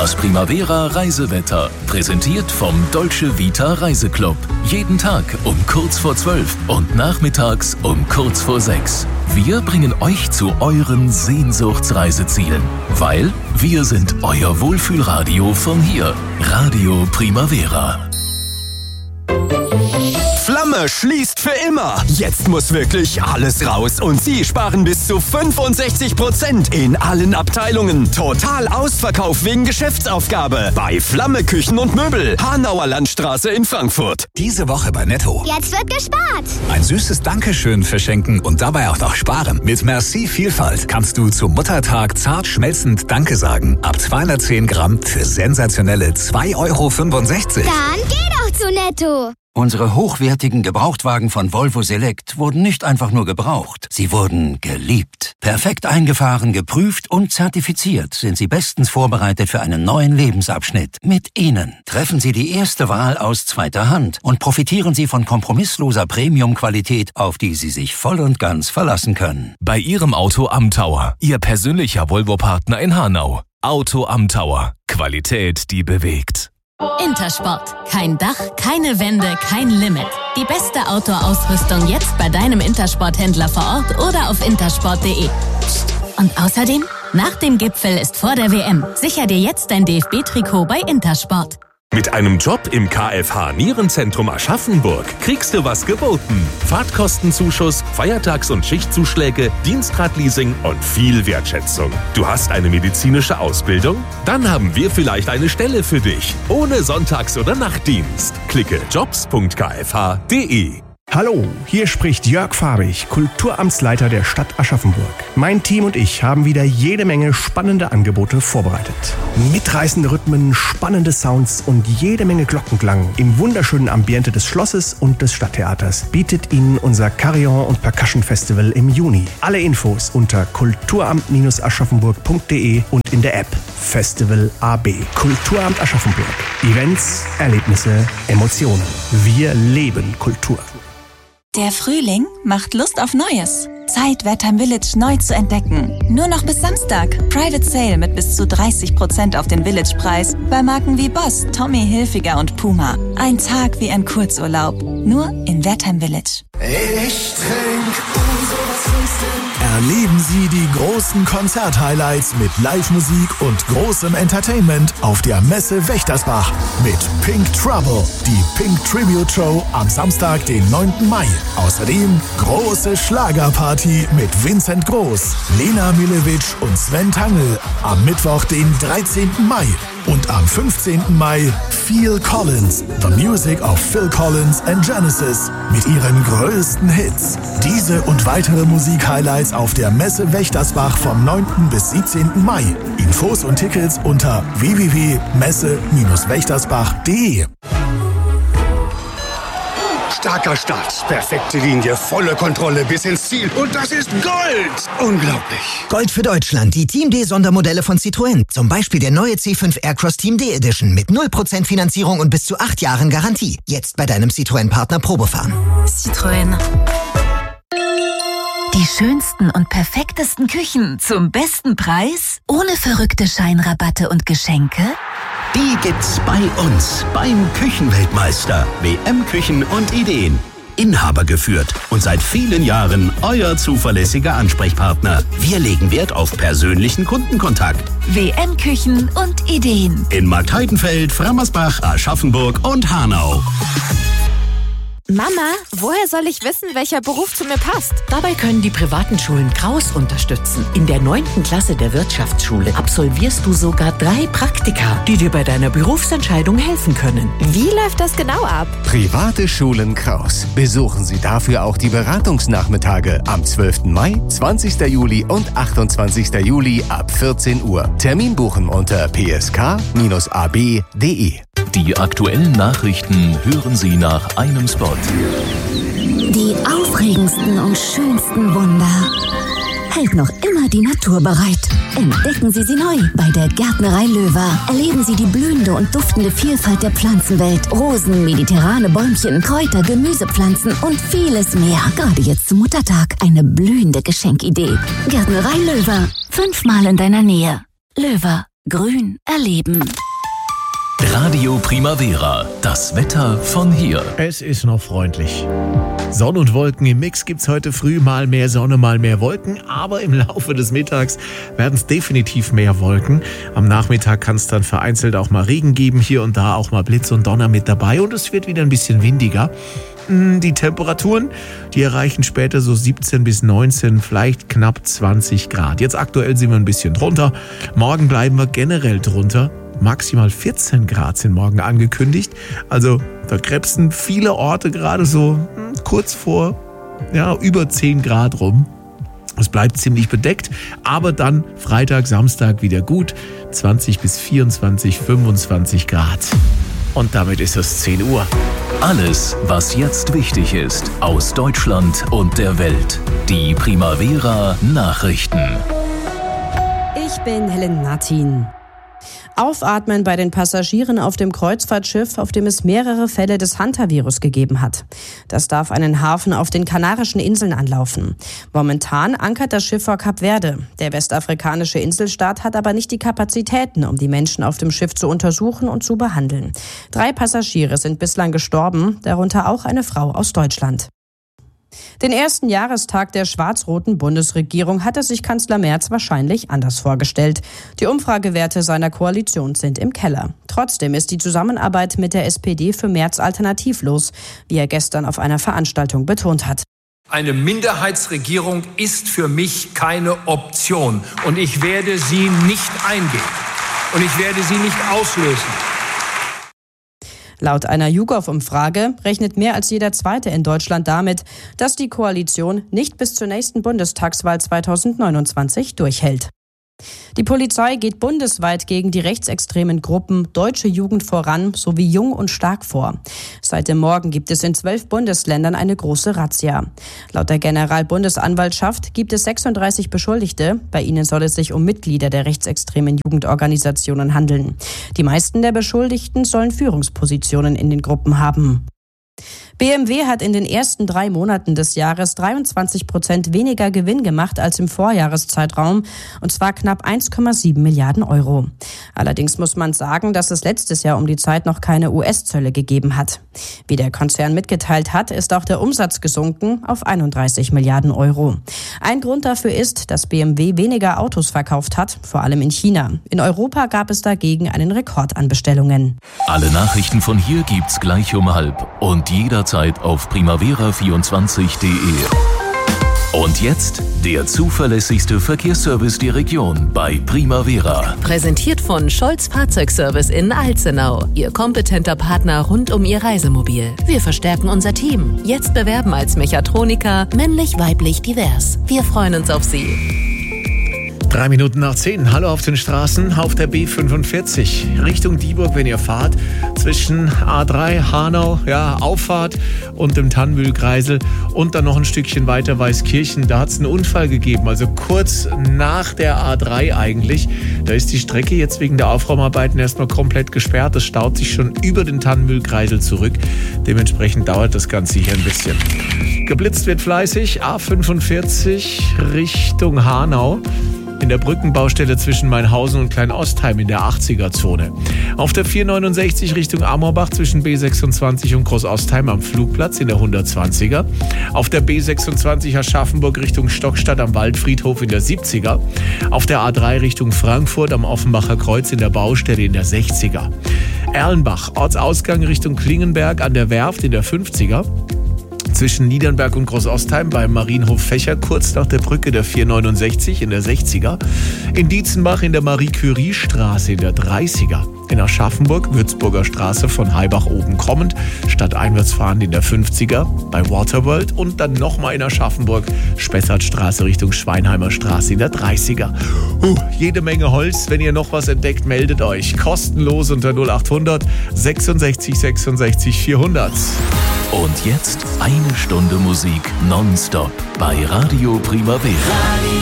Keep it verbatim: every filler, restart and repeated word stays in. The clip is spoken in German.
Das Primavera Reisewetter, präsentiert vom Dolce Vita Reiseclub. Jeden Tag um kurz vor zwölf und nachmittags um kurz vor sechs. Wir bringen euch zu euren Sehnsuchtsreisezielen, weil wir sind euer Wohlfühlradio von hier. Radio Primavera. Flamme schließt für immer. Jetzt muss wirklich alles raus und Sie sparen bis zu fünfundsechzig Prozent in allen Abteilungen. Total Ausverkauf wegen Geschäftsaufgabe bei Flamme Küchen und Möbel. Hanauer Landstraße in Frankfurt. Diese Woche bei Netto. Jetzt wird gespart. Ein süßes Dankeschön verschenken und dabei auch noch sparen. Mit Merci Vielfalt kannst du zum Muttertag zart schmelzend Danke sagen. Ab zweihundertzehn Gramm für sensationelle zwei Euro fünfundsechzig. Dann geh doch zu Netto. Unsere hochwertigen Gebrauchtwagen von Volvo Select wurden nicht einfach nur gebraucht, sie wurden geliebt. Perfekt eingefahren, geprüft und zertifiziert sind sie bestens vorbereitet für einen neuen Lebensabschnitt. Mit ihnen treffen Sie die erste Wahl aus zweiter Hand und profitieren Sie von kompromissloser Premium-Qualität, auf die Sie sich voll und ganz verlassen können. Bei Ihrem Auto am Tower, Ihr persönlicher Volvo-Partner in Hanau. Auto am Tower. Qualität, die bewegt. Intersport. Kein Dach, keine Wände, kein Limit. Die beste Outdoor-Ausrüstung jetzt bei deinem Intersport-Händler vor Ort oder auf intersport punkt de. Und außerdem, nach dem Gipfel ist vor der W M. Sicher dir jetzt dein D F B-Trikot bei Intersport. Mit einem Job im K F H Nierenzentrum Aschaffenburg kriegst du was geboten. Fahrtkostenzuschuss, Feiertags- und Schichtzuschläge, Dienstradleasing und viel Wertschätzung. Du hast eine medizinische Ausbildung? Dann haben wir vielleicht eine Stelle für dich. Ohne Sonntags- oder Nachtdienst. Klicke jobs punkt k f h punkt de. Hallo, hier spricht Jörg Farbig, Kulturamtsleiter der Stadt Aschaffenburg. Mein Team und ich haben wieder jede Menge spannende Angebote vorbereitet. Mitreißende Rhythmen, spannende Sounds und jede Menge Glockenklang im wunderschönen Ambiente des Schlosses und des Stadttheaters bietet Ihnen unser Carillon und Percussion Festival im Juni. Alle Infos unter kulturamt aschaffenburg punkt de und in der App Festival A B. Kulturamt Aschaffenburg. Events, Erlebnisse, Emotionen. Wir leben Kultur. Der Frühling macht Lust auf Neues. Zeit, Wertheim Village neu zu entdecken. Nur noch bis Samstag. Private Sale mit bis zu dreißig Prozent auf den Village-Preis bei Marken wie Boss, Tommy Hilfiger und Puma. Ein Tag wie ein Kurzurlaub. Nur in Wertheim Village. Ich trink Erleben Sie die großen Konzert-Highlights mit Live-Musik und großem Entertainment auf der Messe Wächtersbach mit Pink Trouble, die Pink Tribute Show am Samstag, den neunten Mai. Außerdem große Schlagerparty mit Vincent Groß, Lena Milewitsch und Sven Tangl am Mittwoch, den dreizehnten Mai. Und am fünfzehnten Mai Phil Collins, The Music of Phil Collins and Genesis mit ihren größten Hits. Diese und weitere Musik-Highlights auf der Messe Wächtersbach vom neunten bis siebzehnten Mai. Infos und Tickets unter w w w punkt messe Bindestrich wächtersbach punkt de. Starker Start, perfekte Linie, volle Kontrolle bis ins Ziel. Und das ist Gold! Unglaublich. Gold für Deutschland, die Team D-Sondermodelle von Citroën. Zum Beispiel der neue C fünf Aircross Team D Edition mit null Prozent Finanzierung und bis zu acht Jahren Garantie. Jetzt bei deinem Citroën-Partner Probefahren. Citroën. Die schönsten und perfektesten Küchen zum besten Preis? Ohne verrückte Scheinrabatte und Geschenke? Die gibt's bei uns, beim Küchenweltmeister. W M Küchen und Ideen. Inhaber geführt und seit vielen Jahren euer zuverlässiger Ansprechpartner. Wir legen Wert auf persönlichen Kundenkontakt. W M Küchen und Ideen. In Marktheidenfeld, Frammersbach, Aschaffenburg und Hanau. Mama, woher soll ich wissen, welcher Beruf zu mir passt? Dabei können die privaten Schulen Kraus unterstützen. In der neunten Klasse der Wirtschaftsschule absolvierst du sogar drei Praktika, die dir bei deiner Berufsentscheidung helfen können. Wie läuft das genau ab? Private Schulen Kraus. Besuchen Sie dafür auch die Beratungsnachmittage am zwölften Mai, zwanzigsten Juli und achtundzwanzigsten Juli ab vierzehn Uhr. Termin buchen unter p s k bindestrich a b punkt de. Die aktuellen Nachrichten hören Sie nach einem Spot. Die aufregendsten und schönsten Wunder hält noch immer die Natur bereit. Entdecken Sie sie neu bei der Gärtnerei Löwer. Erleben Sie die blühende und duftende Vielfalt der Pflanzenwelt. Rosen, mediterrane Bäumchen, Kräuter, Gemüsepflanzen und vieles mehr. Gerade jetzt zum Muttertag eine blühende Geschenkidee. Gärtnerei Löwer. Fünfmal in deiner Nähe. Löwer. Grün erleben. Radio Primavera, das Wetter von hier. Es ist noch freundlich. Sonne und Wolken im Mix gibt's heute früh, mal mehr Sonne, mal mehr Wolken, aber im Laufe des Mittags werden es definitiv mehr Wolken. Am Nachmittag kann es dann vereinzelt auch mal Regen geben, hier und da auch mal Blitz und Donner mit dabei und es wird wieder ein bisschen windiger. Die Temperaturen, die erreichen später so siebzehn bis neunzehn, vielleicht knapp zwanzig Grad. Jetzt aktuell sind wir ein bisschen drunter, morgen bleiben wir generell drunter. Maximal vierzehn Grad sind morgen angekündigt. Also da krebsen viele Orte gerade so kurz vor ja, über zehn Grad rum. Es bleibt ziemlich bedeckt, aber dann Freitag, Samstag wieder gut. zwanzig bis vierundzwanzig, fünfundzwanzig Grad. Und damit ist es zehn Uhr. Alles, was jetzt wichtig ist, aus Deutschland und der Welt. Die Primavera Nachrichten. Ich bin Helen Martin. Aufatmen bei den Passagieren auf dem Kreuzfahrtschiff, auf dem es mehrere Fälle des Hantavirus gegeben hat. Das darf einen Hafen auf den Kanarischen Inseln anlaufen. Momentan ankert das Schiff vor Kap Verde. Der westafrikanische Inselstaat hat aber nicht die Kapazitäten, um die Menschen auf dem Schiff zu untersuchen und zu behandeln. Drei Passagiere sind bislang gestorben, darunter auch eine Frau aus Deutschland. Den ersten Jahrestag der schwarz-roten Bundesregierung hatte sich Kanzler Merz wahrscheinlich anders vorgestellt. Die Umfragewerte seiner Koalition sind im Keller. Trotzdem ist die Zusammenarbeit mit der S P D für Merz alternativlos, wie er gestern auf einer Veranstaltung betont hat. Eine Minderheitsregierung ist für mich keine Option und ich werde sie nicht eingehen und ich werde sie nicht auslösen. Laut einer YouGov-Umfrage rechnet mehr als jeder Zweite in Deutschland damit, dass die Koalition nicht bis zur nächsten Bundestagswahl zweitausendneunundzwanzig durchhält. Die Polizei geht bundesweit gegen die rechtsextremen Gruppen Deutsche Jugend voran sowie Jung und Stark vor. Seit dem Morgen gibt es in zwölf Bundesländern eine große Razzia. Laut der Generalbundesanwaltschaft gibt es sechsunddreißig Beschuldigte. Bei ihnen soll es sich um Mitglieder der rechtsextremen Jugendorganisationen handeln. Die meisten der Beschuldigten sollen Führungspositionen in den Gruppen haben. B M W hat in den ersten drei Monaten des Jahres dreiundzwanzig Prozent weniger Gewinn gemacht als im Vorjahreszeitraum, und zwar knapp eins Komma sieben Milliarden Euro. Allerdings muss man sagen, dass es letztes Jahr um die Zeit noch keine U S-Zölle gegeben hat. Wie der Konzern mitgeteilt hat, ist auch der Umsatz gesunken auf einunddreißig Milliarden Euro. Ein Grund dafür ist, dass B M W weniger Autos verkauft hat, vor allem in China. In Europa gab es dagegen einen Rekord an Bestellungen. Alle Nachrichten von hier gibt's gleich um halb und jederzeit auf primavera vierundzwanzig punkt de. Und jetzt der zuverlässigste Verkehrsservice der Region bei Primavera. Präsentiert von Scholz Fahrzeugservice in Alzenau. Ihr kompetenter Partner rund um Ihr Reisemobil. Wir verstärken unser Team. Jetzt bewerben als Mechatroniker, männlich, weiblich, divers. Wir freuen uns auf Sie. Drei Minuten nach zehn. Hallo auf den Straßen auf der B fünfundvierzig. Richtung Dieburg, wenn ihr fahrt. Zwischen A drei, Hanau, ja, Auffahrt und dem Tannenmühlkreisel. Und dann noch ein Stückchen weiter Weißkirchen. Da hat es einen Unfall gegeben. Also kurz nach der A drei eigentlich. Da ist die Strecke jetzt wegen der Aufraumarbeiten erstmal komplett gesperrt. Das staut sich schon über den Tannenmühlkreisel zurück. Dementsprechend dauert das Ganze hier ein bisschen. Geblitzt wird fleißig. A fünfundvierzig Richtung Hanau. In der Brückenbaustelle zwischen Mainhausen und Kleinostheim in der achtziger-Zone. Auf der vierhundertneunundsechzig Richtung Amorbach zwischen B sechsundzwanzig und Großostheim am Flugplatz in der hundertzwanziger. Auf der B sechsundzwanzig Aschaffenburg Richtung Stockstadt am Waldfriedhof in der siebziger. Auf der A drei Richtung Frankfurt am Offenbacher Kreuz in der Baustelle in der sechziger. Erlenbach, Ortsausgang Richtung Klingenberg an der Werft in der fünfziger. Zwischen Niedernberg und Großostheim beim Marienhof Fächer kurz nach der Brücke der vierhundertneunundsechzig in der sechziger. In Dietzenbach in der Marie-Curie-Straße in der dreißiger. In Aschaffenburg, Würzburger Straße von Heibach oben kommend, stadteinwärts fahrend in der fünfziger. Bei Waterworld und dann nochmal in Aschaffenburg, Spessartstraße Richtung Schweinheimer Straße in der dreißiger. Uh, jede Menge Holz. Wenn ihr noch was entdeckt, meldet euch. Kostenlos unter null achthundert sechsundsechzig sechsundsechzig vierhundert. Und jetzt eine Stunde Musik nonstop bei Radio Primavera.